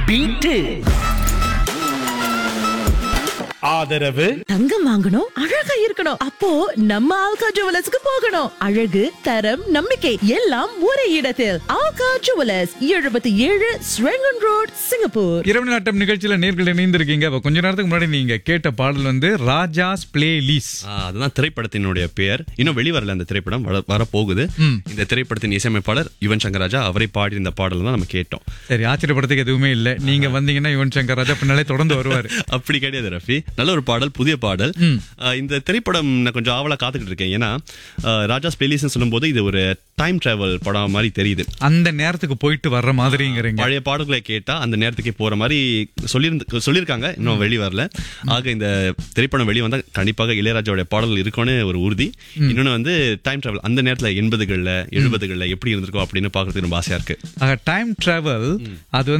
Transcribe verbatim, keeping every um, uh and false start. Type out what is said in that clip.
Beat. ஆதரவு தங்கம் வாங்கணும், அழகா இருக்கணும். அப்போ நம்ம ஆல்கா ஜுவலர்ஸ்க்கு போகணும். அழகு, தரம், நம்பிக்கை எல்லாம் ஒரே இடத்தில். ஆல்கா ஜுவலர்ஸ், எழுபத்தி ஏழு ஸ்ரெங்கன் ரோட், சிங்கப்பூர். இரவு நாட்டம் நிகழ்ச்சியில நேர்கள் இணைந்திருக்கீங்க. அப்ப கொஞ்ச நேரத்துக்கு முன்னாடி நீங்க கேட்ட பாடல் வந்து ராஜாஸ் பிளேலிஸ்ட். அதுதான் திரைப்படத்தினுடைய பெயர். இன்னும் வெளிவரல அந்த திரைப்படம், வரப்போகுது. இந்த திரைப்படத்தின் இசையமைப்பாளர் யுவன் சங்கர் ராஜா, அவரை பாடி இந்த பாடல் தான் நம்ம கேட்டோம். சரி, ஆச்சரியப்படுறதுக்கு எதுவுமே இல்ல. நீங்க வந்தீங்கன்னா யுவன் சங்கர் ராஜா பின்னாலே தொடர்ந்து வருவாரு. அப்படி கிடையாது ரஃபி, நல்ல ஒரு பாடல், புதிய பாடல். இந்த திரைப்படம் நான் கொஞ்சம் ஆவலா காத்துக்கிட்டு இருக்கேன். ஏன்னா ராஜாஸ் பிளேலிஸ்ட் சொல்லும் போது இது ஒரு டைம் டிராவல் படம் மாதிரி தெரியுது. அந்த நேரத்துக்கு போயிட்டு வர்ற மாதிரிங்கிறீங்க. பழைய பாடல்களை கேட்டா அந்த நேரத்துக்கே போற மாதிரி சொல்லியிருந்து சொல்லியிருக்காங்க. இன்னும் வெளி வரல. ஆக இந்த திரைப்படம் வெளியே வந்தா கண்டிப்பாக இளையராஜாவுடைய பாடல் இருக்கும்னு ஒரு உறுதி. இன்னொன்னு வந்து டைம் டிராவல் அந்த நேரத்துல எண்பதுகள்ல எழுபதுகள்ல எப்படி இருந்திருக்கும் அப்படின்னு பாக்குறதுக்கு ரொம்ப ஆசையா இருக்கு. டைம் டிராவல் அது